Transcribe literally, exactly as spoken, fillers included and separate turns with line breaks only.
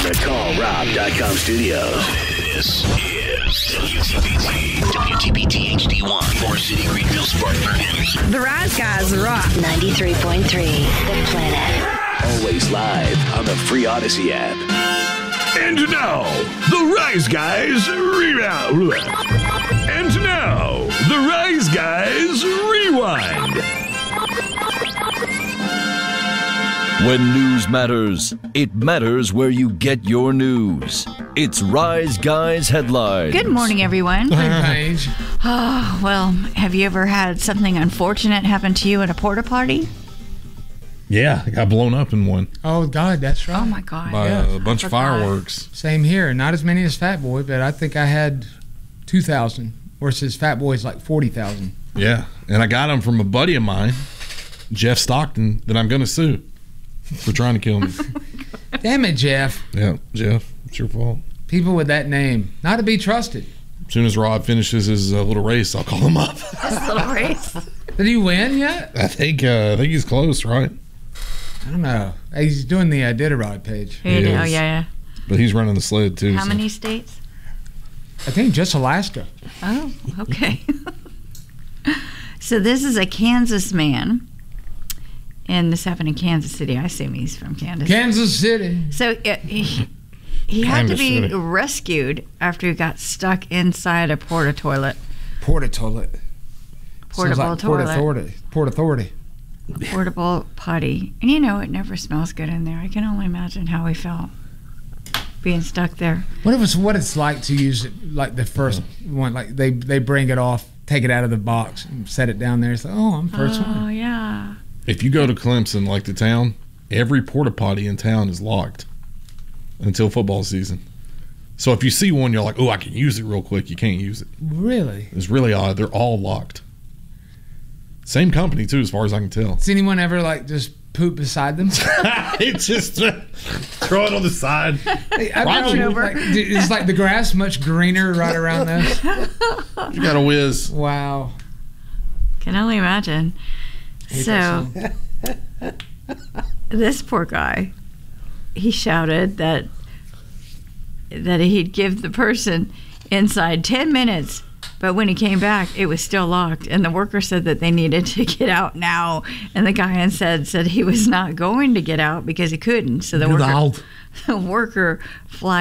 the Call Rob dot com studios. This is W T B T, W T B T H D one, Forest City, Greenville, Spartanburg.
The Rise Guys rock.
ninety-three point three, The Planet.
Always live on the free Odyssey app.
And now, the Rise Guys Rewind. And now, the Rise Guys Rewind.
When news matters, it matters where you get your news. It's Rise Guys Headlines.
Good morning, everyone.
Hey, Paige.
Oh, well, have you ever had something unfortunate happen to you at a porta potty?
Yeah, I got blown up in one
Oh, God, that's right.
Oh, my God.
by
Yeah.
a bunch of
forgot.
fireworks.
Same here. Not as many as Fat Boy, but I think I had two thousand, versus Fat Boy's like forty thousand.
Yeah, and I got them from a buddy of mine, Jeff Stockton, that I'm going to sue for trying to kill me.
Damn it, Jeff.
Yeah, Jeff, it's your fault.
People with that name, not to be trusted.
As soon as Rob finishes his uh, little race, I'll call him up.
This little race.
Did he win yet?
I think uh, I think he's close, right?
I don't know. He's doing the Iditarod page.
Here you
He
go.
is.
Yeah, yeah.
But he's running the sled too.
How
so-
many states?
I think just Alaska.
Oh, okay. So this is a Kansas man. And this happened in Kansas City. I assume he's from Kansas.
Kansas City.
So uh, he, he had to
Kansas
be
City.
rescued after he got stuck inside a porta toilet.
Porta toilet.
Portable
Sounds like Port
toilet.
Authority. Port Authority.
Portable potty. And you know, it never smells good in there. I can only imagine how he felt being stuck there.
What if it's what it's like to use it like the first one? Like they they bring it off, take it out of the box, and set it down there. It's like, oh, I'm first
Oh,
one.
yeah.
If you go to Clemson, like the town, every porta potty in town is locked until football season. So if you see one, you're like, oh, I can use it real quick. You can't use it.
Really?
It's really odd. They're all locked. Same company, too, as far as I can tell.
Does anyone ever like just poop beside them?
It's just uh, throw it on the side.
Hey, I
Right
bet you,
over.
like, d- it's like the grass much greener right around those.
You got a whiz.
Wow.
Can only imagine.
Hate
So,
that
this poor guy, he shouted that that he'd give the person inside ten minutes, but when he came back, it was still locked. And the worker said that they needed to get out now. And the guy instead said he was not going to get out because he couldn't. So the
Get
worker,
out.
the worker flagged